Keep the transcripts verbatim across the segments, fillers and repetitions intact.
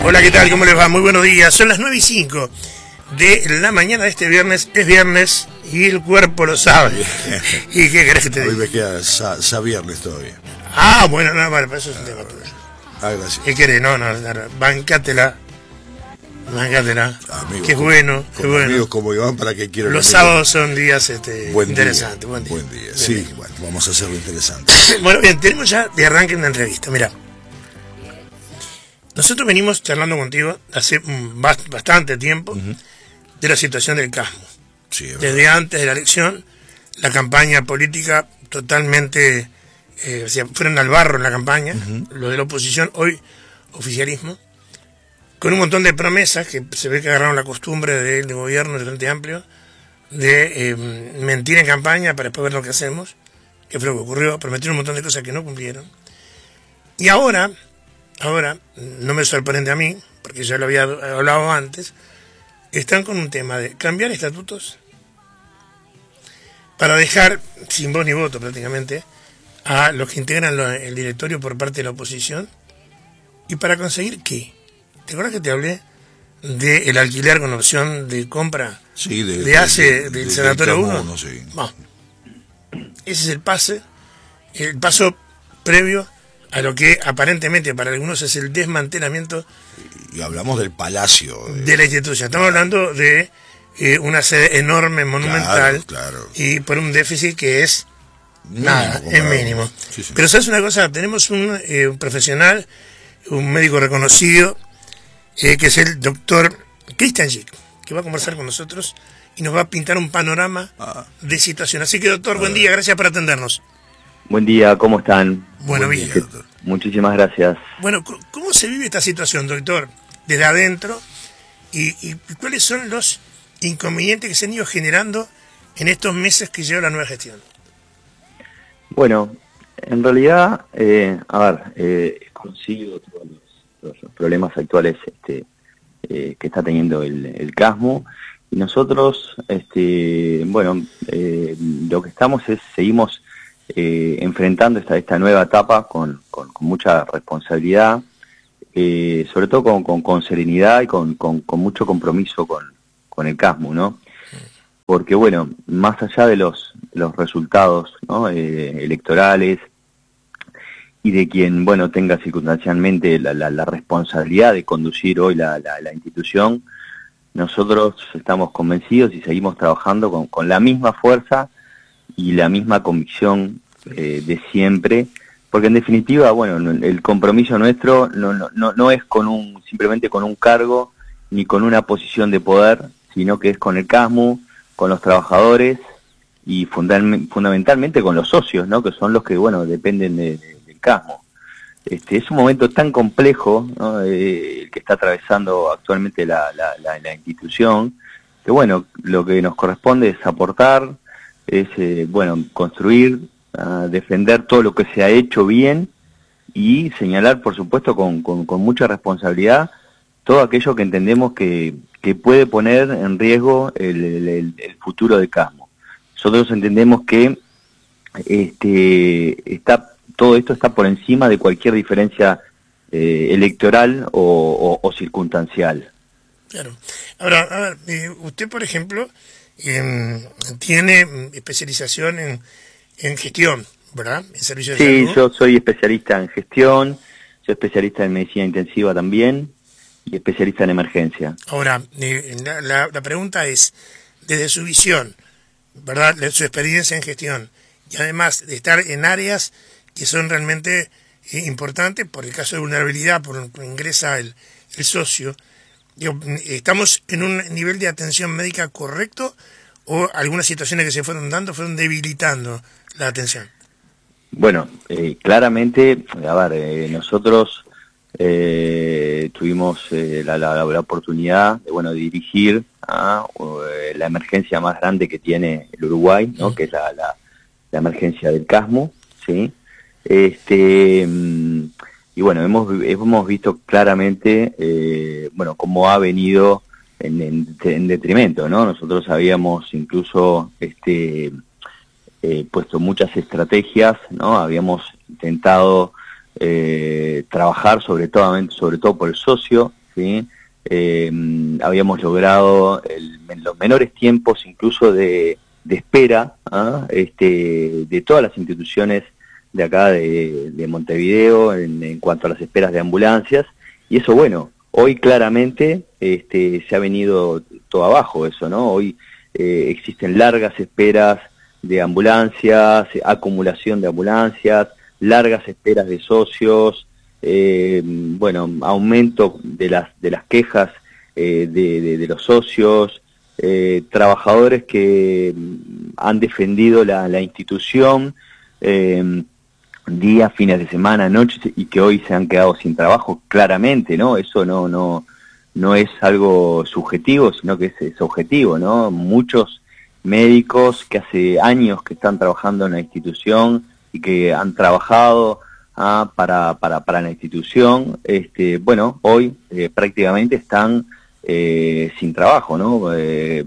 Hola, ¿qué tal? ¿Cómo les va? Muy buenos días. Son las nueve y cinco de la mañana de este viernes. Es viernes y el cuerpo lo sabe. ¿Y qué querés que te diga? Hoy me queda sa, sa viernes todavía. Ah, bueno, no, vale, eso es un tema tuyo. Ah, gracias. ¿Qué querés? No, no, no, bancátela. Bancátela. Amigos, qué bueno, qué bueno. Amigos como Iván, ¿para qué quiero? Los sábados son días este, buen interesantes. Día, buen día. Buen día. Sí, bien. Bueno, vamos a hacerlo interesante. Bueno, bien, tenemos ya de arranque una entrevista. Mira. Nosotros venimos charlando contigo hace bastante tiempo uh-huh. de la situación del Casmo. Sí, desde antes de la elección, la campaña política totalmente, eh, o sea, fueron al barro en la campaña, uh-huh. lo de la oposición, hoy oficialismo, con un montón de promesas que se ve que agarraron la costumbre del de gobierno del Frente Amplio de eh, mentir en campaña para después ver lo que hacemos, que fue lo que ocurrió, prometieron un montón de cosas que no cumplieron. Y ahora... Ahora, no me sorprende a mí, porque ya lo había hablado antes, están con un tema de cambiar estatutos para dejar sin voz ni voto prácticamente a los que integran lo, el directorio por parte de la oposición. ¿Y para conseguir qué? ¿Te acuerdas que te hablé del alquiler con opción de compra sí, de, de ACE de, del de, Sanatorio de uno? uno sí. Bueno, ese es el pase, el paso previo a lo que aparentemente para algunos es el desmantelamiento. Y hablamos del palacio. De, de la institución. Estamos hablando de eh, una sede enorme, monumental, claro, claro. y por un déficit que es mínimo, nada, es mínimo. Sí, sí. Pero ¿sabes una cosa? Tenemos un, eh, un profesional, un médico reconocido, eh, que es el doctor Christian Schick, que va a conversar con nosotros y nos va a pintar un panorama ah. de situación. Así que, doctor, ah. buen día, gracias por atendernos. Buen día, ¿cómo están? Bueno, Buen bien. Día, doctor. Muchísimas gracias. Bueno, ¿cómo se vive esta situación, doctor? Desde adentro, y, y cuáles son los inconvenientes que se han ido generando en estos meses que lleva la nueva gestión. Bueno, en realidad, eh, a ver, eh, es conocido todos los, los problemas actuales este, eh, que está teniendo el, el Casmo, y nosotros, este, bueno, eh, lo que estamos es, seguimos Eh, enfrentando esta, esta nueva etapa con, con, con mucha responsabilidad, eh, sobre todo con, con, con serenidad y con, con, con mucho compromiso con, con el Casmo, ¿no? Porque, bueno, más allá de los, los resultados, ¿no? eh, electorales y de quien, bueno, tenga circunstancialmente la, la, la responsabilidad de conducir hoy la, la, la institución, nosotros estamos convencidos y seguimos trabajando con, con la misma fuerza y la misma convicción eh, de siempre, porque en definitiva, bueno, el compromiso nuestro no, no, no, no es con un simplemente con un cargo ni con una posición de poder, sino que es con el Casmo, con los trabajadores y fundam- fundamentalmente con los socios, ¿no? Que son los que, bueno, dependen de, de, del Casmo. Este, es un momento tan complejo, ¿no? eh, el que está atravesando actualmente la, la, la, la institución, que bueno, lo que nos corresponde es aportar, es, eh, bueno, construir, uh, defender todo lo que se ha hecho bien y señalar, por supuesto, con, con, con mucha responsabilidad todo aquello que entendemos que, que puede poner en riesgo el, el, el futuro de Casmo. Nosotros entendemos que este, está, todo esto está por encima de cualquier diferencia eh, electoral o, o, o circunstancial. Claro. Ahora, a ver, eh, usted, por ejemplo, Eh, tiene especialización en, en gestión, ¿verdad? En servicios de sí, salud. Yo soy especialista en gestión, soy especialista en medicina intensiva también y especialista en emergencia. Ahora, eh, la, la, la pregunta es, desde su visión, ¿verdad? De su experiencia en gestión y además de estar en áreas que son realmente eh, importantes, por el caso de vulnerabilidad, por donde ingresa el, el socio, digo, ¿estamos en un nivel de atención médica correcto o algunas situaciones que se fueron dando fueron debilitando la atención? Bueno, eh, claramente, a ver, eh, nosotros eh, tuvimos eh, la, la, la oportunidad de, bueno, de dirigir a uh, la emergencia más grande que tiene el Uruguay, ¿no? Uh-huh. Que es la, la, la emergencia del Casmo, ¿sí? Este... Y bueno, hemos, hemos visto claramente, eh, bueno, cómo ha venido en, en, en detrimento, ¿no? Nosotros habíamos incluso este, eh, puesto muchas estrategias, ¿no? Habíamos intentado eh, trabajar sobre todo, sobre todo por el socio, ¿sí? ¿sí? Eh, habíamos logrado el, los menores tiempos incluso de, de espera, ¿ah? este, de todas las instituciones de acá de, de Montevideo en, en cuanto a las esperas de ambulancias, y eso, bueno, hoy claramente este, se ha venido todo abajo eso, ¿no? Hoy eh, existen largas esperas de ambulancias, acumulación de ambulancias, largas esperas de socios, eh, bueno, aumento de las de las quejas eh, de, de, de los socios, eh, trabajadores que han defendido la, la institución eh, días, fines de semana, noches, y que hoy se han quedado sin trabajo, claramente, ¿no? Eso no no no es algo subjetivo, sino que es, es objetivo, ¿no? Muchos médicos que hace años que están trabajando en la institución y que han trabajado ah, para, para, para la institución, este, bueno, hoy eh, prácticamente están eh, sin trabajo, ¿no? Eh,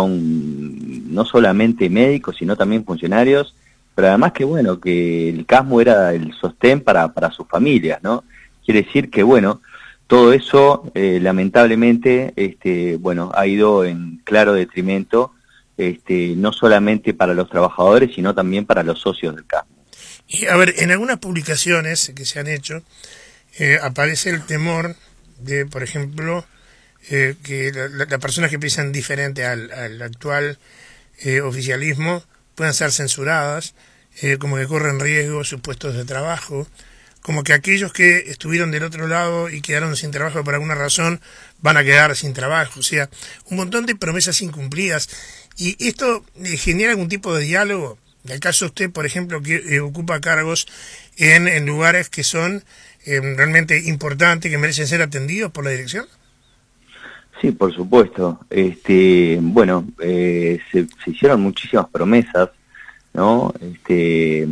son no solamente médicos, sino también funcionarios, pero además que, bueno, que el CASMU era el sostén para, para sus familias, ¿no? Quiere decir que, bueno, todo eso, eh, lamentablemente, este, bueno, ha ido en claro detrimento, este, no solamente para los trabajadores, sino también para los socios del CASMU. Y, a ver, en algunas publicaciones que se han hecho, eh, aparece el temor de, por ejemplo, eh, que las la, la personas que piensan diferente al, al actual eh, oficialismo puedan ser censuradas, eh, como que corren riesgo sus puestos de trabajo, como que aquellos que estuvieron del otro lado y quedaron sin trabajo por alguna razón van a quedar sin trabajo, o sea, un montón de promesas incumplidas. ¿Y esto eh, genera algún tipo de diálogo? En el caso de usted, por ejemplo, que eh, ocupa cargos en, en lugares que son eh, realmente importantes, que merecen ser atendidos por la dirección. Sí, por supuesto. Este, bueno, eh, se, se hicieron muchísimas promesas, ¿no? Este,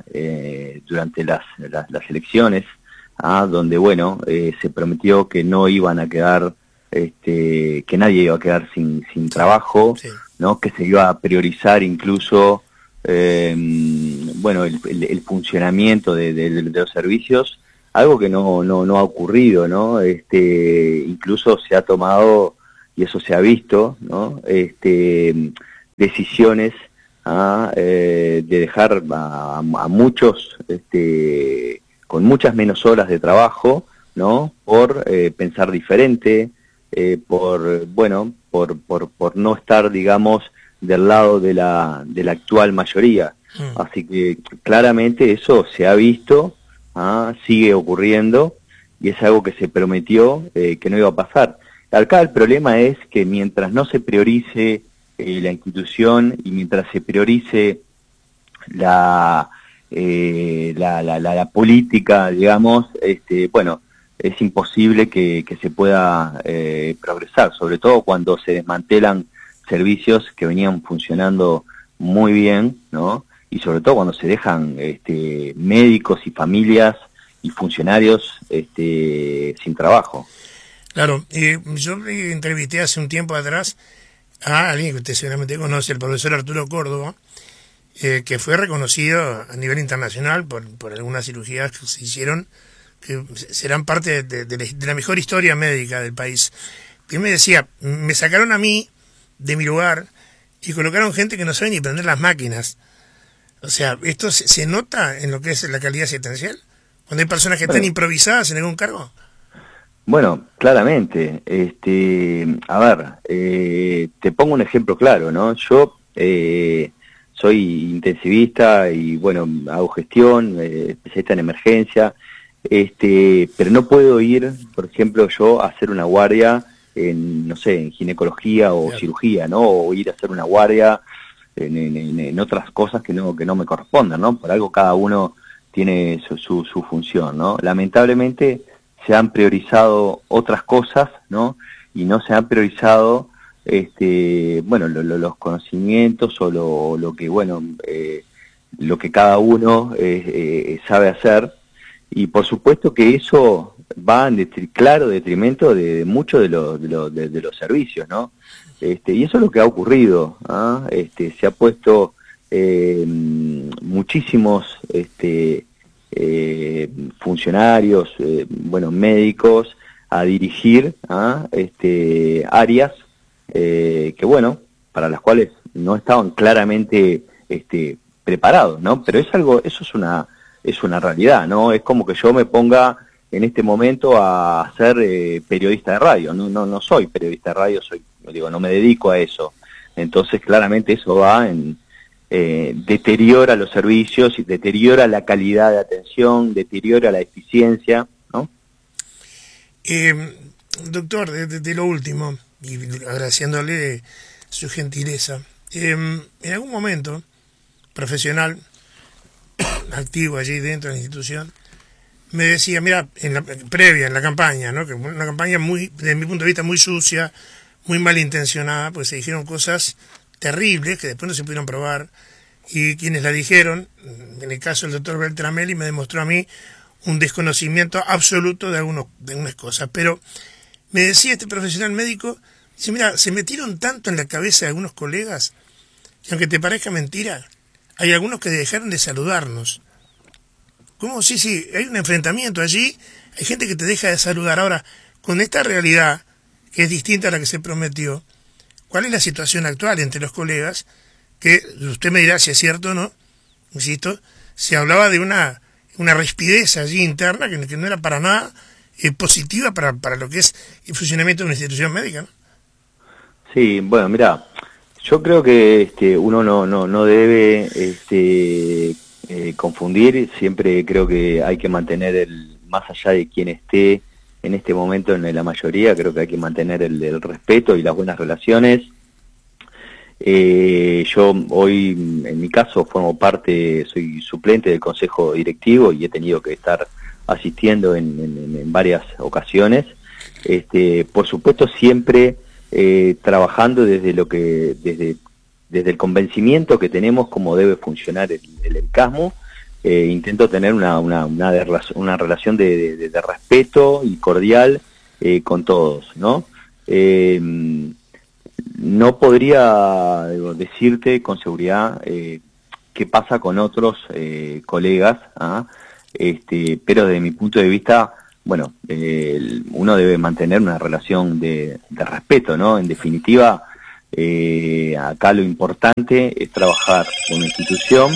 eh, durante las, las, las elecciones, ¿ah? Donde, bueno, eh, se prometió que no iban a quedar, este, que nadie iba a quedar sin, sin trabajo, sí. ¿No? Que se iba a priorizar incluso, eh, bueno, el, el, el funcionamiento de, de, de los servicios, algo que no, no, no ha ocurrido, ¿no? Este, incluso se ha tomado, y eso se ha visto, ¿no? Este, decisiones a, eh, de dejar a, a muchos este, con muchas menos horas de trabajo, ¿no? Por eh, pensar diferente, eh, por, bueno, por, por, por no estar, digamos, del lado de la, de la actual mayoría. Mm. Así que claramente eso se ha visto, ¿ah? Sigue ocurriendo, y es algo que se prometió eh, que no iba a pasar. Acá el problema es que mientras no se priorice eh, la institución y mientras se priorice la, eh, la, la, la, la política, digamos, este, bueno, es imposible que, que se pueda eh, progresar, sobre todo cuando se desmantelan servicios que venían funcionando muy bien, ¿no? Y sobre todo cuando se dejan este, médicos y familias y funcionarios este, sin trabajo. Claro, eh, yo entrevisté hace un tiempo atrás a alguien que usted seguramente conoce, el profesor Arturo Córdoba, eh, que fue reconocido a nivel internacional por, por algunas cirugías que se hicieron, que serán parte de, de, de la mejor historia médica del país. Y me decía, me sacaron a mí de mi lugar y colocaron gente que no sabe ni prender las máquinas. O sea, ¿esto se, se nota en lo que es la calidad asistencial? Cuando hay personas que bueno, están improvisadas en algún cargo. Bueno, claramente. Este, a ver, eh, te pongo un ejemplo claro, ¿no? Yo eh, soy intensivista y, bueno, hago gestión, eh, especialista en emergencia, este, pero no puedo ir, por ejemplo, yo a hacer una guardia en, no sé, en ginecología o claro. cirugía, ¿no? O ir a hacer una guardia en, en, en otras cosas que no que no me correspondan, ¿no? Por algo cada uno tiene su, su, su función, ¿no? Lamentablemente se han priorizado otras cosas, ¿no? Y no se han priorizado, este, bueno, lo, lo, los conocimientos o lo, lo que, bueno, eh, lo que cada uno eh, eh, sabe hacer. Y por supuesto que eso va en detri- claro detrimento de, de muchos de, lo, de, lo, de, de los servicios, ¿no? Este, y eso es lo que ha ocurrido, ¿ah? Este, se ha puesto eh, muchísimos este, eh, funcionarios, eh, bueno, médicos, a dirigir ¿ah? este, áreas eh, que, bueno, para las cuales no estaban claramente este, preparados, ¿no? Pero es algo, eso es una, es una realidad, ¿no? Es como que yo me ponga en este momento a ser eh, periodista de radio. No, no, no soy periodista de radio, soy, digo, no me dedico a eso. Entonces, claramente eso va en eh, deteriora los servicios y deteriora la calidad de atención, deteriora la eficiencia, ¿no? Eh, doctor, de, de, de lo último, y agradeciéndole su gentileza, eh, en algún momento, profesional, activo allí dentro de la institución, me decía, mira, en la previa, en la campaña, ¿no? Que una campaña muy, desde mi punto de vista, muy sucia, muy malintencionada, pues se dijeron cosas terribles que después no se pudieron probar, y quienes la dijeron, en el caso del doctor Beltramelli, me demostró a mí un desconocimiento absoluto de, algunos, de algunas cosas. Pero me decía este profesional médico, dice, mira, se metieron tanto en la cabeza de algunos colegas, que aunque te parezca mentira, hay algunos que dejaron de saludarnos. ¿Cómo? Sí, sí, hay un enfrentamiento allí, hay gente que te deja de saludar. Ahora, con esta realidad, que es distinta a la que se prometió, ¿cuál es la situación actual entre los colegas? Que usted me dirá si es cierto o no, insisto, se hablaba de una, una rispidez allí interna que, que no era para nada eh, positiva para, para lo que es el funcionamiento de una institución médica, ¿no? Sí, bueno, mira, yo creo que este, uno no, no, no debe este, eh, confundir, siempre creo que hay que mantener el, más allá de quien esté en este momento en la mayoría, creo que hay que mantener el, el respeto y las buenas relaciones. Eh, yo hoy, en mi caso, formo parte, soy suplente del consejo directivo y he tenido que estar asistiendo en, en, en varias ocasiones. Este, por supuesto, siempre eh, trabajando desde lo que, desde, desde el convencimiento que tenemos cómo debe funcionar el, el ENCASMO. Eh, intento tener una, una, una, de, una relación de, de, de respeto y cordial eh, con todos, ¿no? Eh, no podría digo, decirte con seguridad eh, qué pasa con otros eh, colegas, ¿ah? este, pero desde mi punto de vista, bueno, eh, uno debe mantener una relación de, de respeto, ¿no? En definitiva, eh, acá lo importante es trabajar con una institución,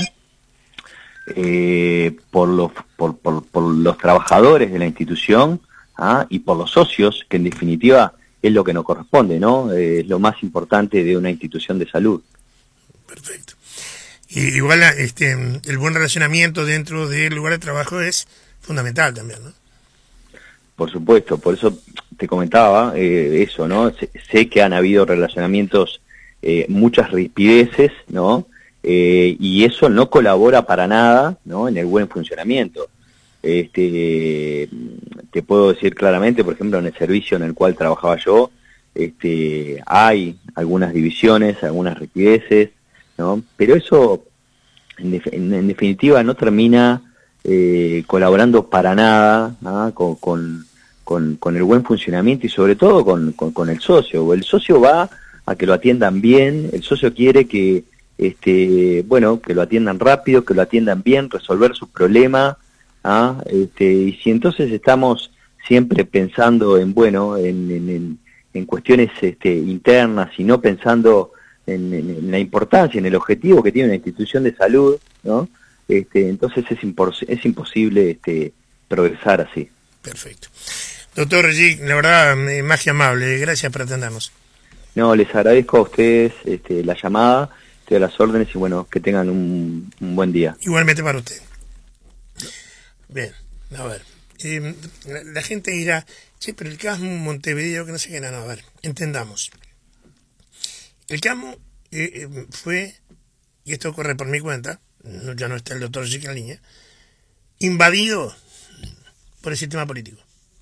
Eh, por los por, por, por los trabajadores de la institución ¿ah? y por los socios, que en definitiva es lo que nos corresponde, ¿no? Eh, es lo más importante de una institución de salud. Perfecto. Y igual este el buen relacionamiento dentro del lugar de trabajo es fundamental también, ¿no? Por supuesto, por eso te comentaba eh, eso, ¿no? Sé, sé que han habido relacionamientos, eh, muchas rispideces, ¿no? Eh, y eso no colabora para nada, ¿no? En el buen funcionamiento. Este, te puedo decir claramente, por ejemplo, en el servicio en el cual trabajaba yo, este, hay algunas divisiones, algunas rispideces, ¿no? Pero eso, en, def en, en definitiva, no termina eh, colaborando para nada, ¿no? con, con, con, con el buen funcionamiento y sobre todo con, con, con el socio. El socio va a que lo atiendan bien, el socio quiere que Este, bueno, que lo atiendan rápido, que lo atiendan bien, resolver su problema, ¿ah? este, y si entonces estamos siempre pensando en, bueno, en, en, en cuestiones este, internas y no pensando en, en, en la importancia, en el objetivo que tiene una institución de salud, ¿no? Este, entonces es, impos es imposible este, progresar así. Perfecto. Doctor Reggi, la verdad, más que amable, gracias por atendernos. No, les agradezco a ustedes este, la llamada, estoy a las órdenes y bueno, que tengan un, un buen día. Igualmente para usted. Bien, a ver, eh, la, la gente dirá, sí, pero el CASMO Montevideo, que no sé qué, no, no, a ver, entendamos. El CASMO eh, eh, fue, y esto corre por mi cuenta, no, ya no está el doctor Reggi en la línea, invadido por el sistema político.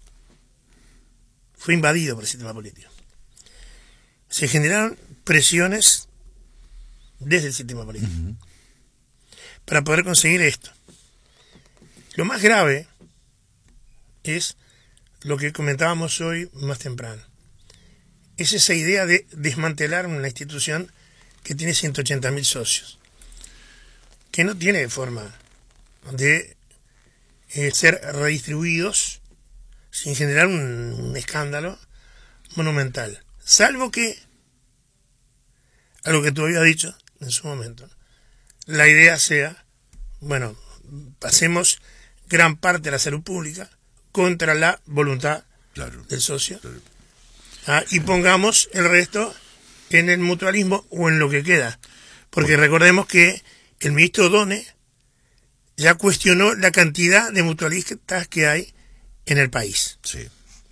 Fue invadido por el sistema político. Se generaron presiones desde el sistema político uh-huh. para poder conseguir esto. Lo más grave es lo que comentábamos hoy más temprano. Es esa idea de desmantelar una institución que tiene ciento ochenta mil socios, que no tiene forma de eh, ser redistribuidos sin generar un, un escándalo monumental. Salvo que, algo que tú habías dicho en su momento, la idea sea, bueno, pasemos gran parte de la salud pública contra la voluntad claro, del socio claro. ¿ah? Y pongamos el resto en el mutualismo o en lo que queda. Porque bueno. Recordemos que el ministro Done ya cuestionó la cantidad de mutualistas que hay en el país. Sí.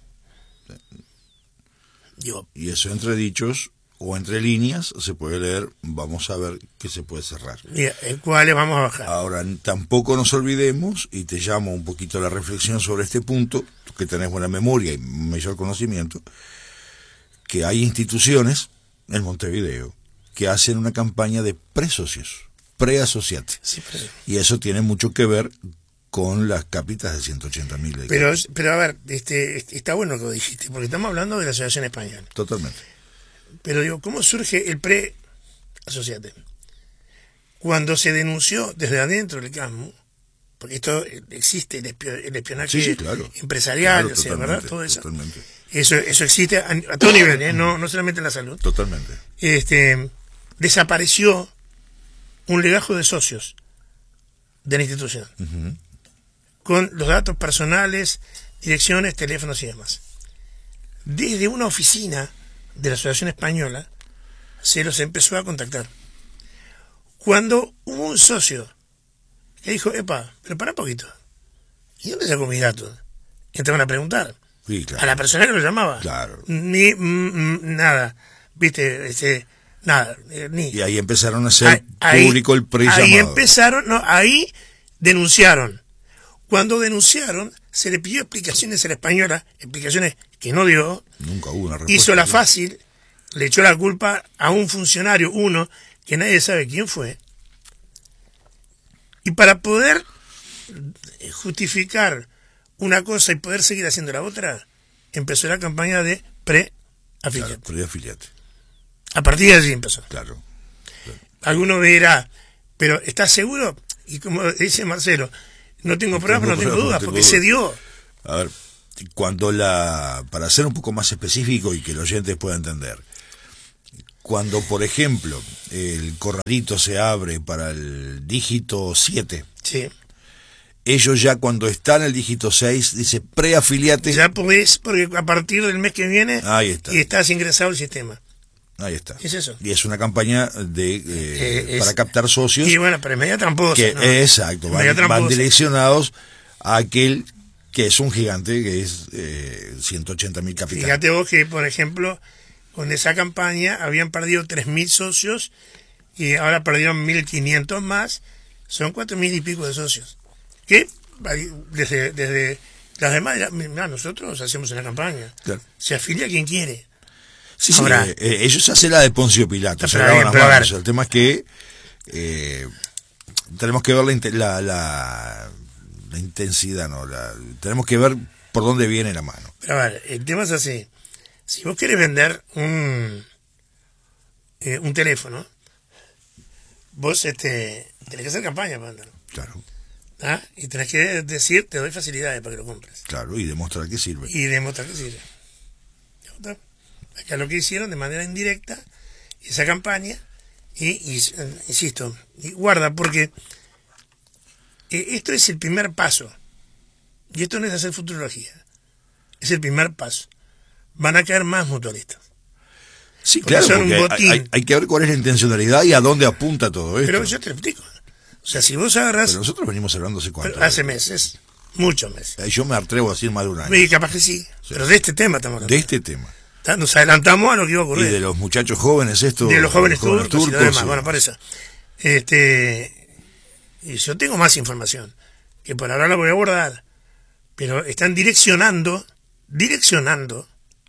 Yo. Y eso entre dichos o entre líneas se puede leer, vamos a ver qué se puede cerrar. Mira, ¿en cuáles vamos a bajar? Ahora, tampoco nos olvidemos, y te llamo un poquito a la reflexión sobre este punto, que tenés buena memoria y mayor conocimiento, que hay instituciones en Montevideo que hacen una campaña de pre-socios, pre-asociate. Sí, pero... Y eso tiene mucho que ver con las cápitas de ciento ochenta mil. Pero, pero a ver, este, está bueno lo que dijiste, porque estamos hablando de la Asociación Española. Totalmente. Pero digo, ¿cómo surge el pre-asociate? Cuando se denunció desde adentro del CASMU, porque esto existe, el, espio, el espionaje sí, sí, claro. empresarial, claro, o sea, ¿verdad? Todo eso. Totalmente. Eso, eso existe a, a todo nivel, ¿eh? no, no solamente en la salud. Totalmente. Este, desapareció un legajo de socios de la institución, uh-huh. con los datos personales, direcciones, teléfonos y demás. Desde una oficina de la Asociación Española se los empezó a contactar. Cuando hubo un socio que dijo, epa, pero para un poquito, ¿y dónde sacó mis datos? Y te van a preguntar. Sí, claro. A la persona que lo llamaba. Claro. Ni mm, nada, viste, este, nada, eh, ni. Y ahí empezaron a hacer ahí, público el pre-llamado. Ahí empezaron, no, ahí denunciaron. Cuando denunciaron, se le pidió explicaciones a la española, explicaciones que no dio. Nunca hubo una respuesta. Hizo la fácil, le echó la culpa a un funcionario, uno, que nadie sabe quién fue. Y para poder justificar una cosa y poder seguir haciendo la otra, empezó la campaña de pre-afiliate. Claro, pre-afiliate. A partir de allí empezó. Claro, claro. Alguno dirá, pero ¿estás seguro? Y como dice Marcelo, no tengo no pruebas, tengo no tengo pruebas, dudas, no tengo porque dudas. se dio. A ver, cuando la, para ser un poco más específico y que el oyente pueda entender, cuando, por ejemplo, el corralito se abre para el dígito siete, sí. Ellos ya cuando está en el dígito seis, dice preafiliate. Ya podés, porque a partir del mes que viene, ahí está. Y estás ingresado al sistema. Ahí está. Es eso. Y es una campaña de eh, eh, para es, captar socios. Y bueno, pero es media tramposa. Que, ¿no? Exacto, van, van direccionados a aquel que es un gigante, que es eh, ciento ochenta mil capitales. Fíjate vos que, por ejemplo, con esa campaña habían perdido tres mil socios y ahora perdieron mil quinientos más, son cuatro mil y pico de socios. Que desde, desde las demás, mira, nosotros hacemos una campaña, claro. Se afilia quien quiere. Sí, ahora, sí, eh, ellos hacen la de Poncio Pilato, se lavan las manos. El tema es que eh, tenemos que ver la, la, la, la intensidad, no, la, tenemos que ver por dónde viene la mano. Pero a ver, el tema es así. Si vos querés vender un eh, un teléfono, vos este tenés que hacer campaña para venderlo. Claro. ¿Ah? Y tenés que decir, te doy facilidades para que lo compres. Claro, y demostrar que sirve. Y demostrar que sirve. Acá lo que hicieron de manera indirecta, esa campaña, y, y insisto, y guarda, porque eh, esto es el primer paso. Y esto no es hacer futurología. Es el primer paso. Van a caer más mutualistas. Sí, porque claro, son porque un botín. Hay, hay que ver cuál es la intencionalidad y a dónde apunta todo esto. Pero yo te lo explico. O sea, si vos agarras... Pero nosotros venimos hablando hace cuánto. Hace meses, muchos meses. Yo me atrevo a decir más de un año. Y capaz que sí, sí. Pero de este tema estamos hablando. De este tema. Nos adelantamos a lo que iba a ocurrir. Y de los muchachos jóvenes, esto. De los jóvenes, los jóvenes turcos, turcos y lo demás. Sí. Bueno, por eso. Este, y yo tengo más información, que por ahora la voy a abordar. Pero están direccionando, direccionando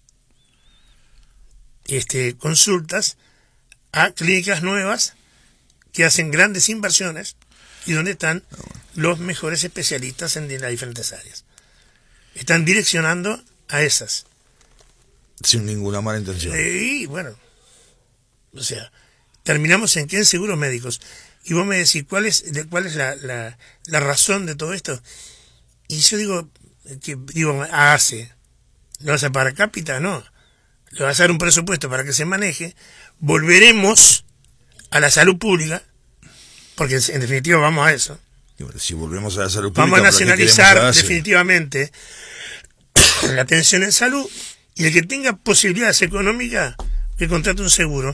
este, consultas a clínicas nuevas que hacen grandes inversiones y donde están los mejores especialistas en las diferentes áreas. Están direccionando a esas. Sin ninguna mala intención. Y bueno, o sea, terminamos en que en seguros médicos. Y vos me decís, ¿cuál es, de, cuál es la, la, la razón de todo esto? Y yo digo, que digo, hace, lo hace para cápita, no, le va a hacer un presupuesto para que se maneje, volveremos a la salud pública, porque en definitiva vamos a eso. Si volvemos a la salud pública, vamos a nacionalizar definitivamente la atención en salud, y el que tenga posibilidades económicas que contrate un seguro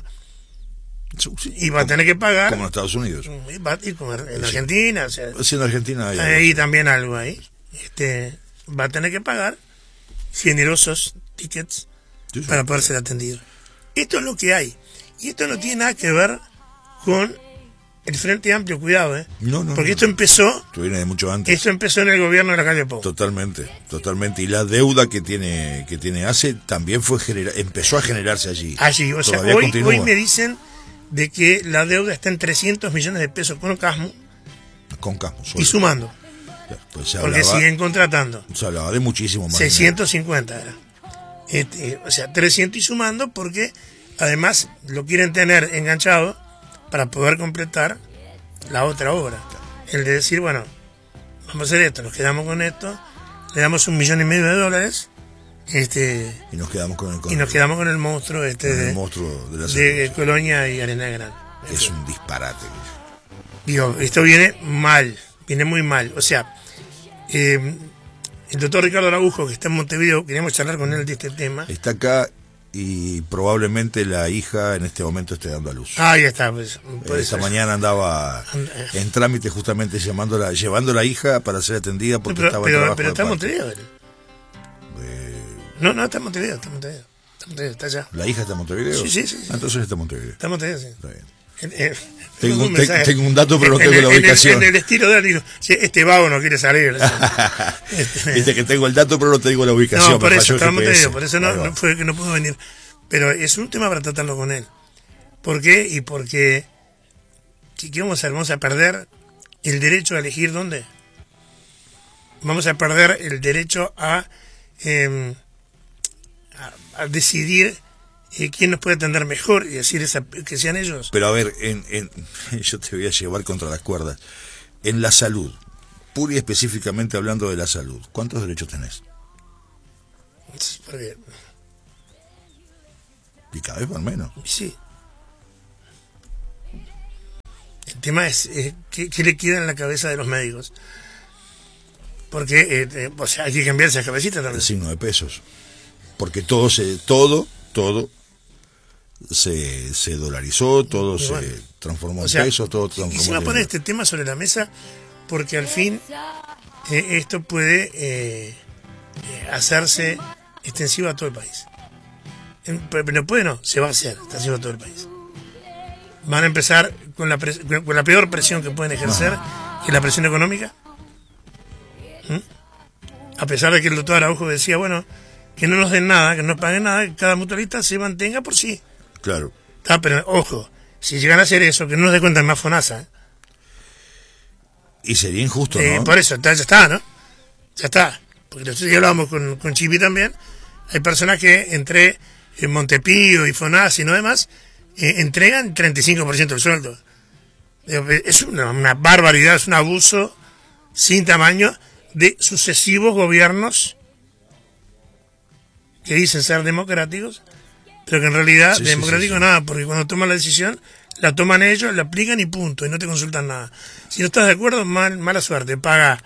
y va a tener que pagar, como en Estados Unidos y, va, y como en Argentina, o sea, sí, en Argentina hay ahí algo. También algo ahí, este, va a tener que pagar generosos tickets sí, sí, para poder ser atendido. Esto es lo que hay, y esto no tiene nada que ver con el Frente Amplio, cuidado, ¿eh? No, no, porque no, esto no. empezó Esto viene de mucho antes. Esto empezó en el gobierno de la calle Pou. Totalmente, totalmente. Y la deuda que tiene que tiene ACE también fue genera, empezó a generarse allí. Allí, o sea, hoy, hoy me dicen de que la deuda está en trescientos millones de pesos con Casmo. Con Casmo. Solo. Y sumando. Ya, pues se porque hablaba, siguen contratando. Se hablaba de muchísimo más. seiscientos cincuenta era. Este, o sea, trescientos y sumando, porque además lo quieren tener enganchado para poder completar la otra obra. El de decir, bueno, vamos a hacer esto, nos quedamos con esto, le damos un millón y medio de dólares, este y nos quedamos con el, con y nos quedamos con el monstruo este con de, el monstruo de, la de Colonia y Arena Grande. Es este. un disparate. Digo, esto viene mal, viene muy mal. O sea, eh, el doctor Ricardo Araujo, que está en Montevideo, queríamos charlar con él de este tema. Está acá y probablemente la hija en este momento esté dando a luz. Ah, ahí está. Pues, pues esta mañana andaba en trámite justamente llamándola, llevando a la hija para ser atendida porque pero, estaba pero, en trabajo. Pero está en Montevideo. Eh... No, no, está en Montevideo, está en Montevideo. Está en Montevideo, está allá. ¿La hija está en Montevideo? Sí, sí, sí. sí. Ah, entonces está en Montevideo. Está en Montevideo, sí. Está bien. En, en, tengo, un, te, tengo un dato, pero no tengo en la el, ubicación. En el, en el estilo de él, digo, este vago no quiere salir. este, Viste que tengo el dato, pero no tengo la ubicación. No, por eso, está en Montevideo, por eso no, no fue que no pudo venir. Pero es un tema para tratarlo con él. ¿Por qué? Y porque, ¿qué vamos a hacer? ¿Vamos a perder el derecho a elegir dónde? Vamos a perder el derecho a, eh, a, a decidir eh, quién nos puede atender mejor y decir esa, que sean ellos. Pero a ver, en, en, yo te voy a llevar contra las cuerdas. En la salud, pura y específicamente hablando de la salud, ¿cuántos derechos tenés? Porque... Y cada vez van menos. Sí. El tema es eh, ¿qué, qué le queda en la cabeza de los médicos. Porque eh, eh, o sea, hay que cambiar esa cabecita también. El signo de pesos. Porque todo se, todo, todo se, se dolarizó, todo se bueno, transformó en o sea, pesos, todo transformó en... Quisiera poner este tema sobre la mesa porque al fin eh, esto puede eh, hacerse extensivo a todo el país. Pero no puede, no, se va a hacer, está haciendo todo el país. Van a empezar con la, pres con la peor presión que pueden ejercer, no. que es la presión económica. ¿Mm? A pesar de que el doctor Araujo decía, bueno, que no nos den nada, que no nos paguen nada, que cada mutualista se mantenga por sí. Claro. Ah, pero ojo, si llegan a hacer eso, que no nos dé cuenta más FONASA. ¿eh? Y sería injusto, eh, ¿no? Por eso, ya está, ¿no? Ya está. Porque nosotros ya hablábamos con, con Chipi también. Hay personas que entre en Montepío y FONASA y no demás, eh, entregan treinta y cinco por ciento del sueldo. Es una, una barbaridad, es un abuso sin tamaño de sucesivos gobiernos que dicen ser democráticos, pero que en realidad sí, democrático sí, sí, sí. nada, porque cuando toman la decisión, la toman ellos, la aplican y punto, y no te consultan nada. Si no estás de acuerdo, mal, mala suerte, paga.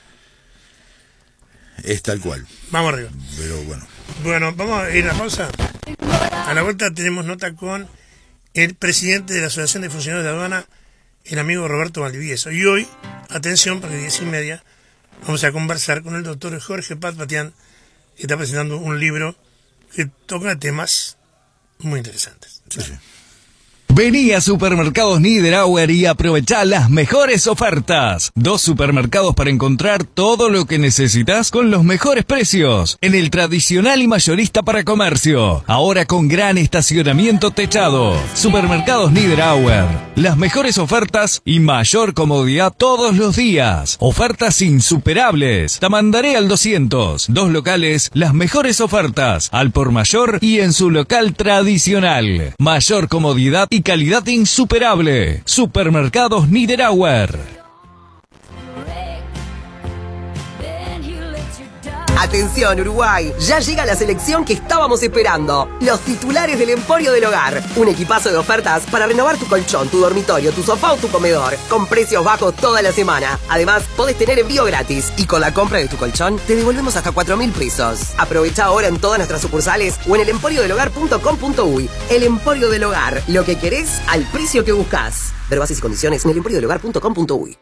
Es tal cual. Vamos arriba. Pero bueno. Bueno, vamos a ir a la pausa. A la vuelta tenemos nota con el presidente de la Asociación de Funcionarios de Aduana, el amigo Roberto Valdivieso. Y hoy, atención, porque diez y media, vamos a conversar con el doctor Jorge Paz Patián, que está presentando un libro que toca temas muy interesantes. Sí, sí. Vení a Supermercados Niederauer y aprovechá las mejores ofertas. Dos supermercados para encontrar todo lo que necesitas con los mejores precios. En el tradicional y mayorista para comercio. Ahora con gran estacionamiento techado. Supermercados Niederauer. Las mejores ofertas y mayor comodidad todos los días. Ofertas insuperables. Tamandaré al doscientos. Dos locales, las mejores ofertas. Al por mayor y en su local tradicional. Mayor comodidad y calidad insuperable. Supermercados Niederauer. Atención Uruguay, ya llega la selección que estábamos esperando. Los titulares del Emporio del Hogar. Un equipazo de ofertas para renovar tu colchón, tu dormitorio, tu sofá o tu comedor. Con precios bajos toda la semana. Además, podés tener envío gratis. Y con la compra de tu colchón, te devolvemos hasta cuatro mil pesos. Aprovecha ahora en todas nuestras sucursales o en el emporio del hogar punto com punto uy. El Emporio del Hogar. Lo que querés al precio que buscas. Ver bases y condiciones en el emporio del hogar punto com punto uy.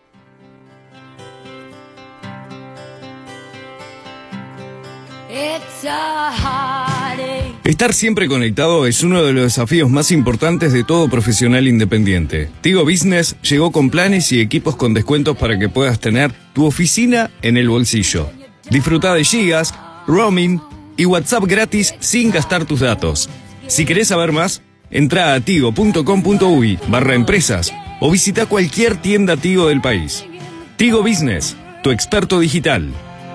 Estar siempre conectado es uno de los desafíos más importantes de todo profesional independiente. Tigo Business llegó con planes y equipos con descuentos para que puedas tener tu oficina en el bolsillo. Disfruta de gigas, roaming y WhatsApp gratis sin gastar tus datos. Si querés saber más, entra a tigo punto com punto uy barra empresas o visita cualquier tienda Tigo del país. Tigo Business, tu experto digital.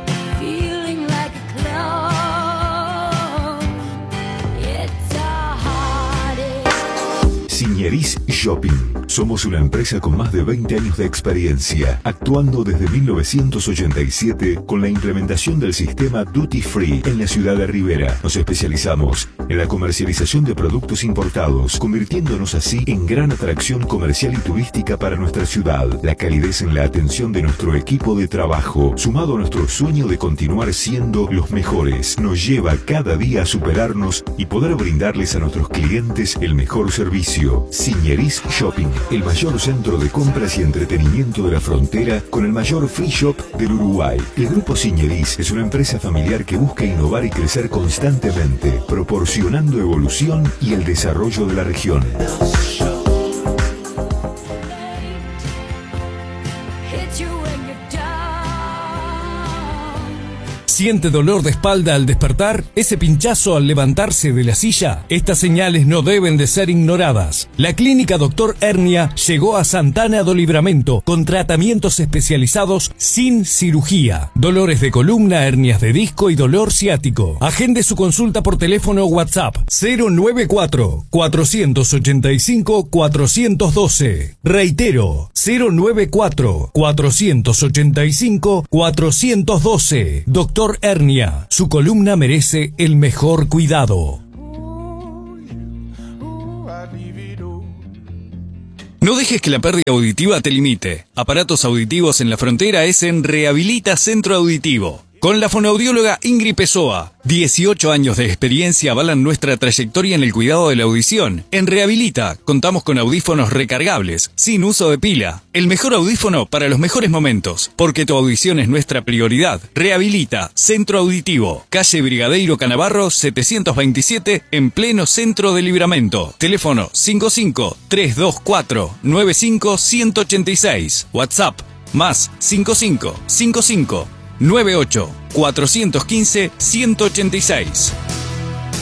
Signeris Shopping. Somos una empresa con más de veinte años de experiencia, actuando desde mil novecientos ochenta y siete con la implementación del sistema Duty Free en la ciudad de Rivera. Nos especializamos en la comercialización de productos importados, convirtiéndonos así en gran atracción comercial y turística para nuestra ciudad. La calidez en la atención de nuestro equipo de trabajo, sumado a nuestro sueño de continuar siendo los mejores, nos lleva cada día a superarnos y poder brindarles a nuestros clientes el mejor servicio. Signeris Shopping, el mayor centro de compras y entretenimiento de la frontera con el mayor free shop del Uruguay. El Grupo Signeris es una empresa familiar que busca innovar y crecer constantemente, proporcionando evolución y el desarrollo de la región. ¿Siente dolor de espalda al despertar? ¿Ese pinchazo al levantarse de la silla? Estas señales no deben de ser ignoradas. La clínica Doctor Hernia llegó a Santana do Livramento con tratamientos especializados sin cirugía. Dolores de columna, hernias de disco y dolor ciático. Agende su consulta por teléfono o WhatsApp cero nueve cuatro, cuatro ocho cinco, cuatro uno dos. Reitero, cero nueve cuatro, cuatro ocho cinco, cuatro uno dos. Doctor Hernia, su columna merece el mejor cuidado. No dejes que la pérdida auditiva te limite. Aparatos auditivos en la frontera es en Rehabilita Centro Auditivo. Con la fonoaudióloga Ingrid Pessoa. dieciocho años de experiencia avalan nuestra trayectoria en el cuidado de la audición. En Rehabilita contamos con audífonos recargables, sin uso de pila. El mejor audífono para los mejores momentos, porque tu audición es nuestra prioridad. Rehabilita Centro Auditivo. Calle Brigadeiro Canavarro setecientos veintisiete, en pleno centro de Livramento. Teléfono cinco cinco, tres dos cuatro, nueve cinco, uno ocho seis. WhatsApp más cinco cinco, cinco cinco, nueve ocho, cuatro uno cinco, uno ocho seis.